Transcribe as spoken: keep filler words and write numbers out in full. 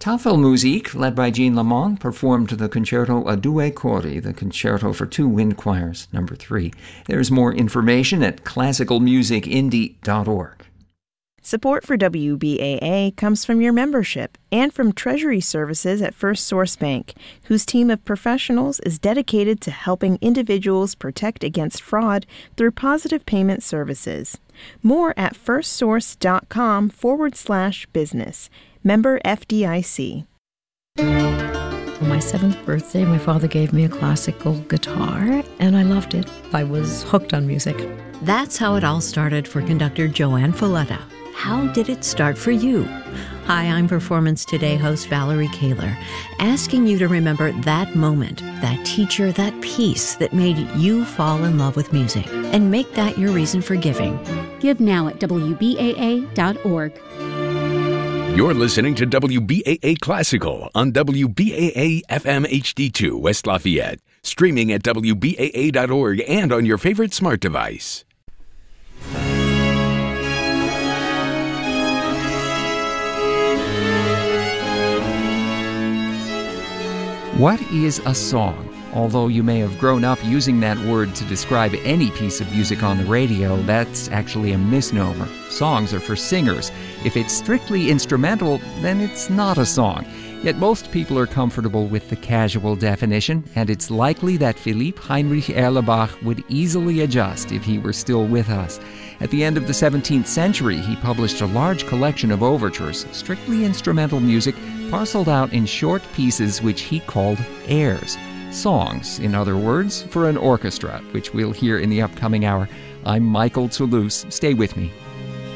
Tafelmusik, led by Jean Lamont, performed the concerto a due cori, the concerto for two wind choirs, number three. There's more information at classical music indie dot org. Support for W B A A comes from your membership and from Treasury Services at First Source Bank, whose team of professionals is dedicated to helping individuals protect against fraud through positive payment services. More at firstsource.com forward slash business. Member F D I C. For my seventh birthday, my father gave me a classical guitar, and I loved it. I was hooked on music. That's how it all started for conductor Joanne Folletta. How did it start for you? Hi, I'm Performance Today host Valerie Kaler, asking you to remember that moment, that teacher, that piece that made you fall in love with music, and make that your reason for giving. Give now at W B A A dot org. You're listening to W B A A Classical on W B A A F M H D two West Lafayette, streaming at W B A A dot org and on your favorite smart device. What is a song? Although you may have grown up using that word to describe any piece of music on the radio, that's actually a misnomer. Songs are for singers. If it's strictly instrumental, then it's not a song. Yet most people are comfortable with the casual definition, and it's likely that Philipp Heinrich Erlebach would easily adjust if he were still with us. At the end of the seventeenth century, he published a large collection of overtures, strictly instrumental music, parceled out in short pieces which he called airs. Songs, in other words, for an orchestra, which we'll hear in the upcoming hour. I'm Michael Toulouse. Stay with me.